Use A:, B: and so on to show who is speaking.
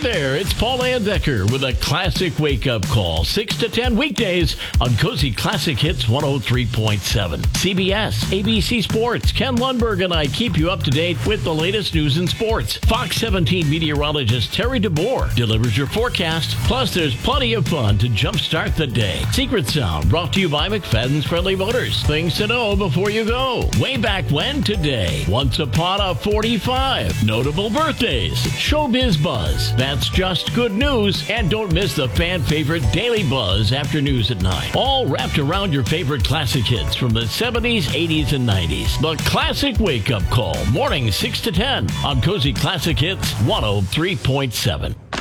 A: there, it's Paul Andecker with a classic wake-up call. 6 to 10 weekdays on Cozy Classic Hits 103.7. CBS, ABC Sports, Ken Lundberg and I keep you up to date with the latest news in sports. Fox 17 meteorologist Terry DeBoer delivers your forecast. Plus, there's plenty of fun to jumpstart the day. Secret Sound brought to you by McFadden's Friendly Motors. Things to know before you go. Way back when today. Once upon a 45. Notable birthdays. Showbiz Buzz. That's just good news. And don't miss the fan favorite Daily Buzz after news at 9. All wrapped around your favorite classic hits from the 70s, 80s, and 90s. The Classic Wake Up Call. Morning 6 to 10 on Cozy Classic Hits 103.7.